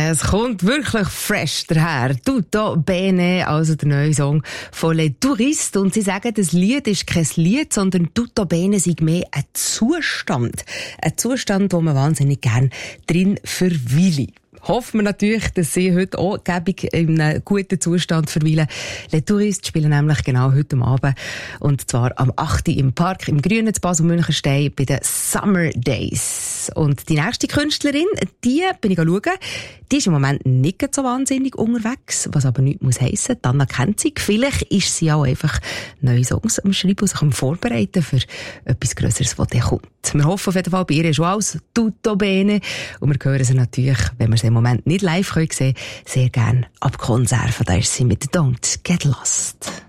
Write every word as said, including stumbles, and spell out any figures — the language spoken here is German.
Es kommt wirklich fresh daher. Tutto bene, also der neue Song von Les Touristes. Und sie sagen, das Lied ist kein Lied, sondern Tutto bene sei mehr ein Zustand. Ein Zustand, wo man wahnsinnig gern drin verweile. Hoffen wir natürlich, dass Sie heute auch gäbig in einem guten Zustand verweilen. Les Touristes spielen nämlich genau heute Abend. Und zwar am achten im Park, im Grünen zu Basel-Münchenstein bei den Summer Days. Und die nächste Künstlerin, die bin ich schauen, die ist im Moment nicht so wahnsinnig unterwegs, was aber nichts muss heissen. Anna kennt sie. Vielleicht ist sie auch einfach neue Songs am Schreiben und sich am Vorbereiten für etwas Grösseres, was dann kommt. Wir hoffen auf jeden Fall, bei ihr ist alles tutto bene. Und wir hören sie natürlich, wenn wir sie im Moment nicht live sehen können, sehr gerne ab Konserven. Da ist sie mit Don't Get Lost.